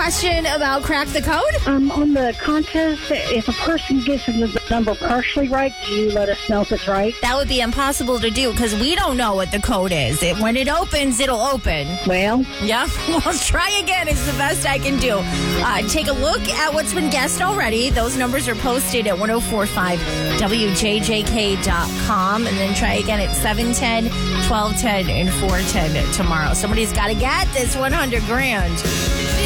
question about Crack the Code? On the contest, if a person gets the number partially right, do you let us know if it's right? That would be impossible to do because we don't know what the code is. When it opens, it'll open. Well, yeah, well, try again is the best I can do. Take a look at what's been guessed already. Those numbers are posted at 1045wjjk.com, and then try again at 710, 1210, and 410 tomorrow. Somebody's got to get this $100,000.